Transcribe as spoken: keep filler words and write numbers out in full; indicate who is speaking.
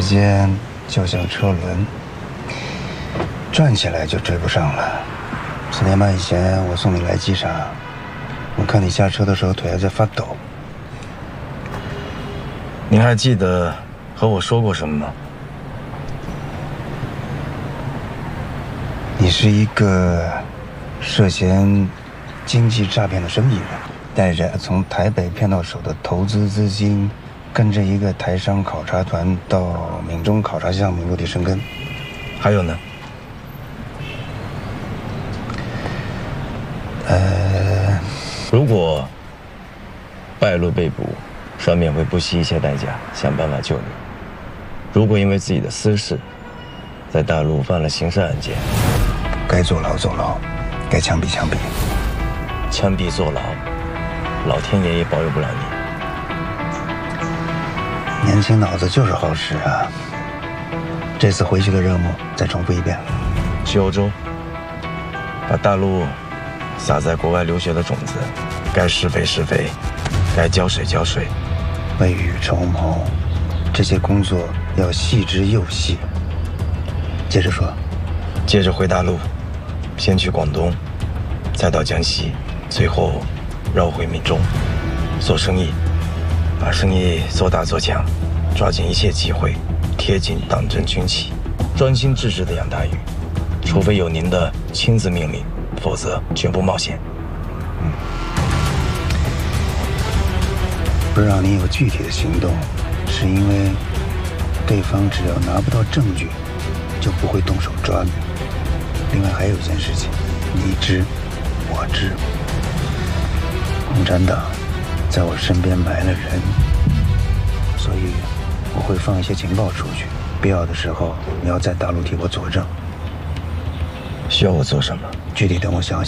Speaker 1: 间就像车轮，转起来就追不上了。四点半以前我送你来机场，我看你下车的时候腿还在发抖。
Speaker 2: 您还记得和我说过什么吗？
Speaker 1: 你是一个涉嫌经济诈骗的生意人，带着从台北骗到手的投资资金，跟着一个台商考察团到闽中考察项目落地生根。
Speaker 2: 还有呢？
Speaker 1: 呃，
Speaker 2: 如果败露被捕，双面会不惜一切代价想办法救你。如果因为自己的私事，在大陆犯了刑事案件，
Speaker 1: 该坐牢坐牢，该枪毙枪毙。
Speaker 2: 枪毙坐牢，老天爷也保佑不了
Speaker 1: 你。年轻脑子就是好使啊！这次回去的任务再重复一遍。
Speaker 2: 去欧洲，把大陆撒在国外留学的种子，该施肥施肥，该浇水浇水。
Speaker 1: 未雨绸缪，这些工作要细之又细。接着说。
Speaker 2: 接着回大陆，先去广东，再到江西，最后绕回闽中，做生意，把生意做大做强，抓紧一切机会，贴紧党政军旗，专心致志地养大禹。除非有您的亲自命令，否则绝不冒险。
Speaker 1: 嗯，不让你有具体的行动，是因为对方只要拿不到证据，就不会动手抓你。另外还有一件事情，你知，我知，共产党在我身边埋了人，所以我会放一些情报出去，必要的时候你要在大陆替我佐证。
Speaker 2: 需要我做什么？
Speaker 1: 具体等我想想。